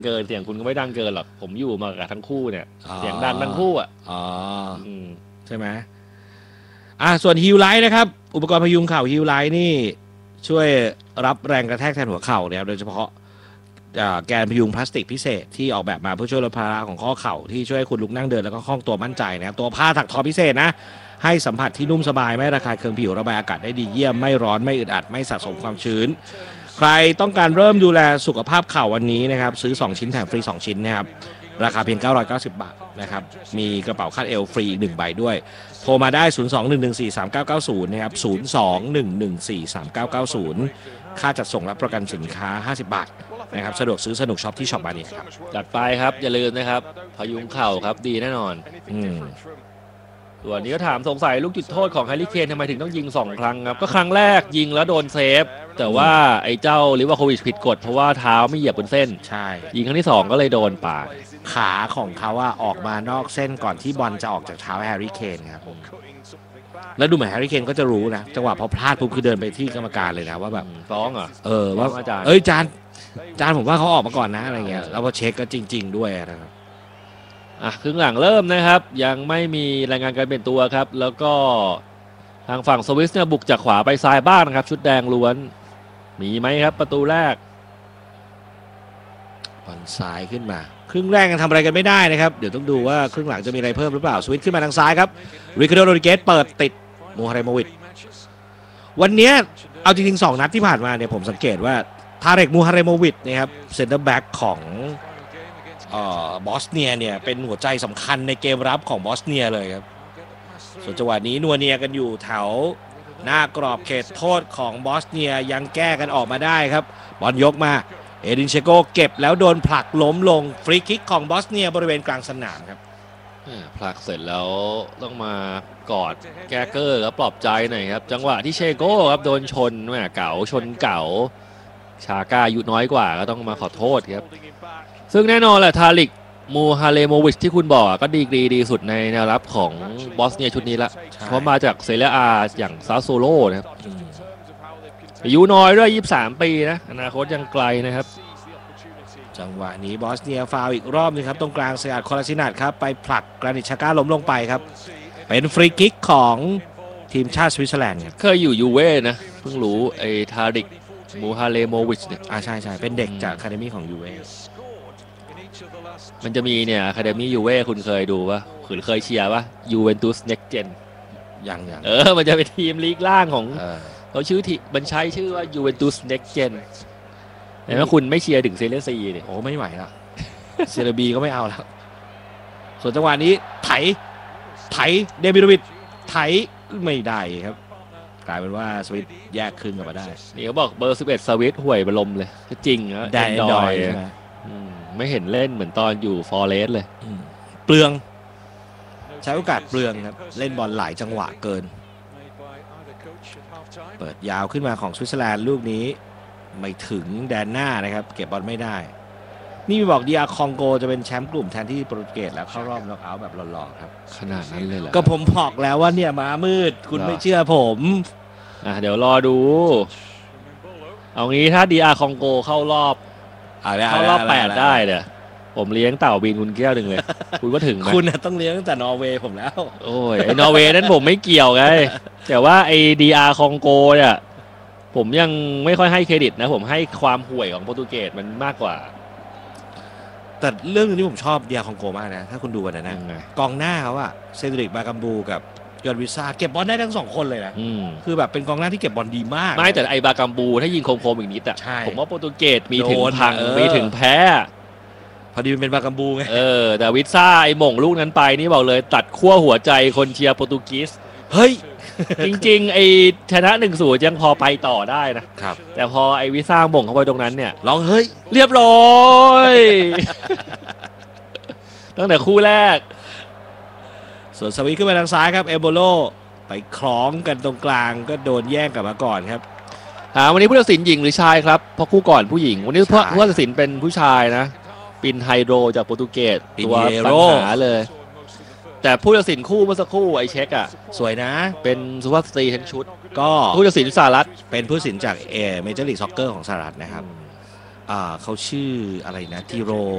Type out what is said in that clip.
เกินเสียงคุณก็ไม่ดังเกินหรอกผมอยู่มากับทั้งคู่เนี่ยเสียงดังทั้งคู่อ่ะใช่ไหมส่วนฮิลไลท์นะครับอุปกรณ์พยุงเข่าฮิลไลท์นี่ช่วยรับแรงกระแทกแทนหัวเข่านะครับโดยเฉพาะแกนพยุงพลาสติกพิเศษที่ออกแบบมาเพื่อช่วยลดภาระของข้อเข่าที่ช่วยให้คุณลุกนั่งเดินแล้วก็คล่องตัวมั่นใจนะครับตัวผ้าถักทอพิเศษนะให้สัมผัสที่นุ่มสบายไม่ระคายเคืองผิวระบายอากาศได้ดีเยี่ยมไม่ร้อนไม่อึดอัดไม่สะสมความชื้นใครต้องการเริ่มดูแลสุขภาพเข่าวันนี้นะครับซื้อ2ชิ้นแถมฟรี2ชิ้นนะครับราคาเพียง990 บาทนะครับมีกระเป๋าคาดเอวฟรีอีก1ใบด้วยโทรมาได้02-114-3990นะครับ02-114-3990ค่าจัดส่งและประกันสินค้า50 บาทนะครับสะดวกซื้อสนุกช็อปที่ช็อปบานิชครับจัดไปครับอย่าลืมนะครับพยุงเข่าครับดีแน่นอนส่วนนี้ก็ถามสงสัยลูกจุดโทษของแฮร์รี่เคนทำไมถึงต้องยิง2ครั้งครับก็ครั้งแรกยิงแล้วโดนเซฟแต่ว่าไอ้เจ้าลิวาโควิชผิดกฎเพราะว่าเท้าไม่เหยียบบนเส้นใช่ยิงครั้งที่2ก็เลยโดนปาดขาของเขาว่าออกมานอกเส้นก่อนที่บอลจะออกจากเท้าแฮร์รี่เคนครับแล้วดูเหมือนแฮร์รี่เคนก็จะรู้นะจังหวะพอพลาดปุ๊บคือเดินไปที่กรรมการเลยนะว่าแบบฟ้องว่าอาจารย์ผมว่าเขาออกมาก่อนนะอะไรเงี้ยแล้วพอเช็คก็จริงๆด้วยนะครับครึ่งหลังเริ่มนะครับยังไม่มีรายงานการเปลี่ยนตัวครับแล้วก็ทางฝั่งสวิสเนี่ยบุกจากขวาไปซ้ายบ้างนะครับชุดแดงล้วนมีไหมครับประตูแรกบอลซ้ายขึ้นมาครึ่งแรกยังทำอะไรกันไม่ได้นะครับเดี๋ยวต้องดูว่าครึ่งหลังจะมีอะไรเพิ่มหรือเปล่าสวิตขึ้นมาทางซ้ายครับริคาร์โด โรดริเกสเปิดติดมูฮาเรโมวิชวันนี้เอาจริงๆ2นัดที่ผ่านมาเนี่ยผมสังเกตว่าทาเรกมูฮาเรโมวิชนะครับเซนเตอร์แบ็กของบอสเนียเนี่ยเป็นหัวใจสำคัญในเกมรับของบอสเนียเลยครับส่วนจังหวะนี้นัวเนียกันอยู่แถวหน้ากรอบเขตโทษของบอสเนียยังแก้กันออกมาได้ครับบอลยกมาเอดินเชโกเก็บแล้วโดนผลักล้มลงฟรีคิกของบอสเนียบริเวณกลางสนามครับผลักเสร็จแล้วต้องมากอดแกเกอร์แล้วปลอบใจหน่อยครับจังหวะที่เชโก้ครับโดนชนเก๋าชนเก๋าชาก้าอายุน้อยกว่าก็ต้องมาขอโทษครับซึ่งแน่นอนแหละทาริกมูฮาเลโมวิชที่คุณบอกก็ดีสุดในแนวรับของบอสเนียชุดนี้ละเพราะมาจากเซเรียอาอย่างซาโซโลนะครับอายุน้อยด้วย23 ปีนะอนาคตยังไกลนะครับจังหวะนี้บอสเนียฟาวอีกรอบนึงครับตรงกลางเซียดคอลาซินัทครับไปผลักกรานิตชาก้าล้มลงไปครับเป็นฟรีคิกของทีมชาติสวิตเซอร์แลนด์ครับเคยอยู่ยูเว่นะเพิ่งรู้ไอ้ทาริกมูฮาเลโมวิชเนี่ยใช่เป็นเด็กจากอะคาเดมี่ของยูเว่มันจะมีเนี่ยอะคาเดมี่ยูเว่คุณเคยดูป่ะคุณเคยเชียร์ป่ะยูเวนตุสเน็กเจนยังมันจะเป็นทีมลีกล่างของเขาชื่อที่มันใช้ชื่อว่ายูเวนตุสเน็กเจนเห็นไหมคุณไม่เชียร์ถึงเซเรียซีเนี่ยโอ้ไม่ไหวแล้วเซเรบีก็ไม่เอาแล้วส่วนจังหวะนี้ไถเดมิโรวิชไถไม่ได้ครับกลายเป็นว่าสวิตแยกครึ่งกันมาได้นี่เขาบอกเบอร์11สวิตห่วยบลมเลยก็จริงนะแดนดอยไม่เห็นเล่นเหมือนตอนอยู่ฟอร์เรสต์เลยเปลืองใช้โอกาสเปลืองครับเล่นบอลหลายจังหวะเกินเปิดยาวขึ้นมาของสวิตเซอร์แลนด์ลูกนี้ไม่ถึงแดนหน้านะครับเก็บบอลไม่ได้นี่มีบอกดีอาร์คองโกจะเป็นแชมป์กลุ่มแทนที่โปรตุเกสแล้วเข้ารอบน็อกเอาท์แบบหล่อๆครับขนาดนั้นเลยเหรอก็ผมบอกแล้วว่าเนี่ยม้ามืดคุณไม่เชื่อผมเดี๋ยวรอดูเอางี้ถ้าดีอาร์คองโกเข้ารอบ8ได้เนี่ยผมเลี้ยงเต่าบินคุณแก้วหนึ่งเลยคุณก็ถึงไหมคุณต้องเลี้ยงตั้งแต่นอร์เวย์ผมแล้วโอ้ยไอ้นอร์เวย์นั้นผมไม่เกี่ยวไงแต่ว่าไอ้ดีอาร์คองโกเนี่ยผมยังไม่ค่อยให้เครดิตนะผมให้ความห่วยของโปรตุเกสมันมากกว่าแต่เรื่องนึงที่ผมชอบดีอาร์คองโกมากนะถ้าคุณดูกันนะกองหน้าเขาอะเซดริกบากัมบูกับยอร์วิซ่าเก็บบอลได้ทั้ง2คนเลยนะคือแบบเป็นกองหน้าที่เก็บบอลดีมากไม่แต่ไอบากัมบูถ้ายิงคมๆอีกนิดอะผมว่าโปรตุเกสมีถึงพังมีถึงแพ้พอดีมันเป็นบากัมบูไงแต่วิซ่าไอหม่งลูกนั้นไปนี่บอกเลยตัดขั้วหัวใจคนเชียร์โปรตุเกสเฮ้ยจริงๆไอชนะ1-0ยังพอไปต่อได้นะครับแต่พอไอวิซ่าหม่งเข้าไปตรงนั้นเนี่ยร้องเฮ้ยเรียบร้อยตั้งแต่คู่แรกส่วนสวิตขึ้นไปทางซ้ายครับเอโบโลไปคล้องกันตรงกลางก็โดนแย่งกลับมาก่อนครับวันนี้ผู้ตัดสินหญิงหรือชายครับเพราะคู่ก่อนผู้หญิงวันนี้ผู้ตัดสินเป็นผู้ชายนะปินไฮโดรจากโปรตุเกสตัวปัญหาเลยแต่ผู้ตัดสินคู่เมื่อสักครู่ไอเช็คอะสวยนะเป็นสุภาพสตรีทั้งชุดก็ผู้ตัดสินสหรัฐเป็นผู้ตัดสินจากเมเจอร์ลีกซ็อกเกอร์ของสหรัฐนะครับเขาชื่ออะไรนะทีโร